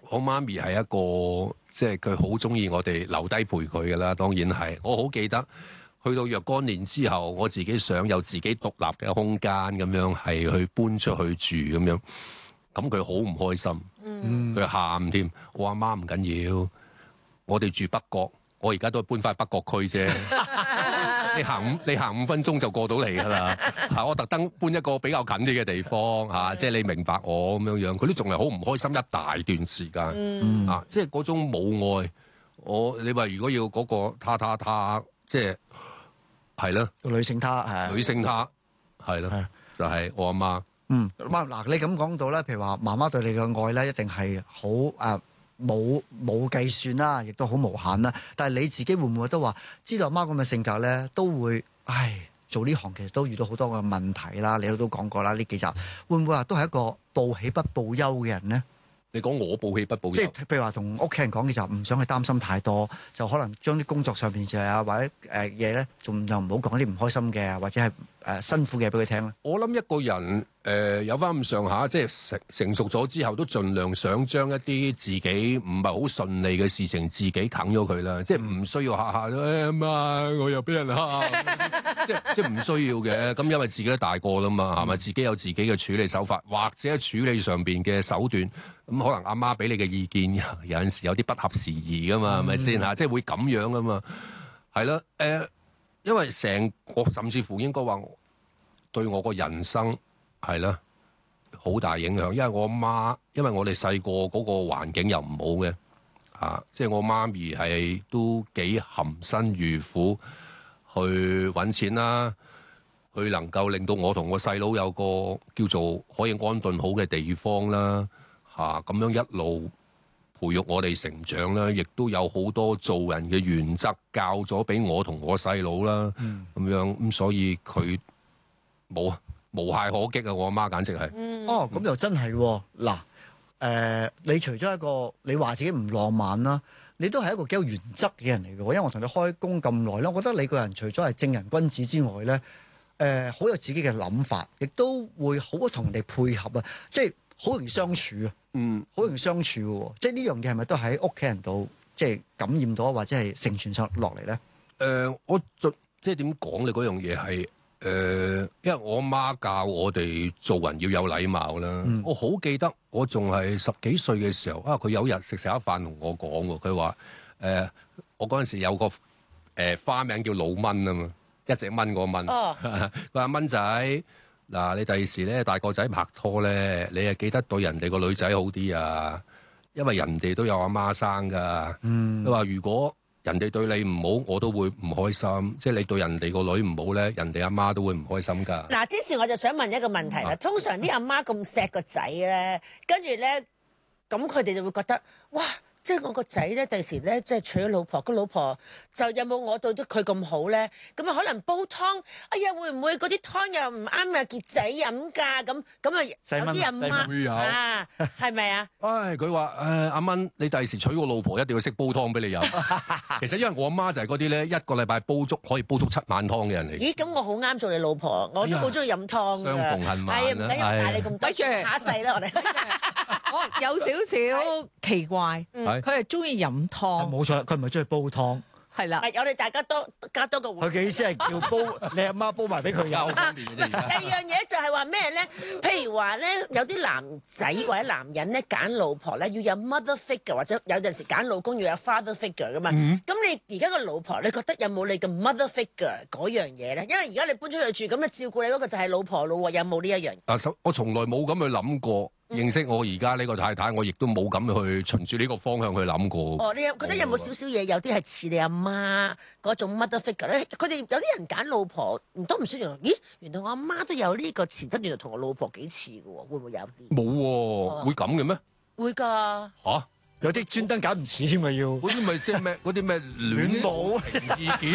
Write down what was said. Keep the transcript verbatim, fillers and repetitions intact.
我媽咪係一個即係佢好中意我哋留低陪佢㗎啦，當然係。我好記得去到若干年之後，我自己想有自己獨立嘅空間咁樣，係去搬出去住咁樣。咁佢好唔開心，佢喊添。我阿媽唔緊要，我哋住北角，我而家都係搬翻去北角區啫。你行五你行五分鐘就過到嚟㗎啦。嚇，我特登搬一個比較近啲嘅地方嚇，即係你明白我咁樣樣。佢都仲係好唔開心一大段時間。嗯、啊，即係嗰種母愛。我你話如果要嗰個他他他，即係係咯， 女性他係女性他係咯，就係、是、我阿媽。 嗯，嗱，你咁講到咧，譬如話媽媽對你嘅愛咧，一定係好誒冇冇計算啦，亦都好無限啦。但係你自己會唔會都話知道阿媽咁嘅性格咧，都會唉做呢行其實都遇到好多嘅問題啦。你都講過啦，呢幾集會唔會話都係一個報喜不報憂嘅人咧？ 你講我報喜不報憂，即係譬如話同屋企人講嘅就唔想去擔心太多，就可能將啲工作上邊嘅啊或者誒嘢咧，仲就唔好講啲唔開心嘅，或者係誒、呃、辛苦嘅俾佢聽咧。 我諗一個人誒、呃、有翻咁上下，即係成成熟咗之後，都盡量想將一啲自己唔係好順利嘅事情自己啃咗佢啦，即係唔需要下下都誒媽我又俾人蝦，即係即係唔需要嘅。咁因為自己都大個啦嘛，係咪、嗯、自己有自己嘅處理手法，或者喺處理上邊嘅手段。咁可能阿媽俾你嘅意見有陣時有啲不合時宜噶嘛，係咪先嚇？即係會咁樣噶嘛，係啦。誒、呃，因為成個甚至乎應該話對我個人生係啦好大影響。因為我阿媽，因為我哋細個嗰個環境又唔好嘅，啊，即係我媽咪係都幾含辛茹苦去揾錢啦，去能夠令到我同我細佬有個叫做可以安頓好嘅地方啦。啊，咁樣一路培育我哋成長啦，亦都有好多做人嘅原則教咗俾我同我細佬啦，咁、嗯、樣咁所以佢冇無懈可擊啊！我阿媽簡直係、嗯、 哦，咁又真係嗱，誒、呃，你除咗一個你話自己唔浪漫啦，你都係一個幾有原則嘅人嚟嘅，因為我同你開工咁耐啦，我覺得你個人除咗係正人君子之外咧，誒、呃，好有自己嘅諗法，亦都會好同人哋配合啊，即係。好容易相處啊，嗯，好容易相處嘅，即係呢樣嘢係咪都喺屋企人度即係感染到，或者係承傳上落嚟咧？誒、 呃，我即係點講你嗰樣嘢係誒，因為我媽教我哋做人要有禮貌啦。嗯、我好記得我仲係十幾歲嘅時候啊，佢有日食食下飯同我講喎，佢話誒，我嗰陣時有個誒、呃、花名叫老蚊啊嘛，一隻蚊個蚊，佢話蚊仔。嗱，你第時咧大個仔拍拖咧，你係記得對人哋個女仔好啲啊，因為人哋都有阿媽生噶。嗯，佢話如果人哋對你唔好，我都會唔開心。即係你對人哋個女唔好咧，人哋阿媽都會唔開心噶。 嗱，之前我就想問一個問題啦。通常啲阿媽咁錫個仔咧，跟住咧，咁佢哋就會覺得，哇！即係我個仔咧，第時咧，即係娶咗老婆，個老婆就有冇我對得佢咁好咧？咁啊，可能煲湯，哎呀，會唔會嗰啲湯又唔啱啊？傑仔飲㗎，咁咁啊，有啲阿媽啊，係咪啊？ 唉，佢話誒阿蚊，你第時娶個老婆一定要識煲湯俾你飲。其實因為我阿媽就係嗰啲咧，一個禮拜煲足可以煲足七晚湯嘅人嚟。 咦，咁我好啱做你老婆，我都好中意飲湯㗎。相逢恨晚啦， 係唔緊要，嗌你咁多，下一世啦，我哋。 我有少少奇怪，佢係中意飲湯， 冇錯啦，佢唔係中意煲湯， 係啦。 我哋大家多加多個。 佢嘅意思係叫煲你阿媽煲埋俾佢飲。 第二樣嘢就係話咩咧？譬如話咧，有啲男仔或者男人咧揀老婆咧要有 mother figure， 或者有陣時揀老公要有 father figure 噶嘛。咁、嗯、你而家個老婆，你覺得有冇你嘅 mother figure 嗰樣嘢咧？因為而家你搬出去住，咁啊照顧你嗰個就係老婆咯喎，有冇呢一樣？ 啊，我從來冇咁去諗過。認識我而家呢個太太，我亦都冇咁去循住呢個方向去諗過。 哦，你有覺得有冇少少嘢？有啲係似你阿媽嗰種 mother figure 咧？佢哋有啲人揀老婆唔多唔少樣。咦，原來我阿媽都有呢個前質，原來同我老婆幾似嘅喎，會唔會有啲？ 冇喎、啊，哦、會咁嘅咩？ 會㗎。嚇！ 有啲專登揀唔似添啊，要嗰啲咪即係咩？嗰啲咩戀母情意結？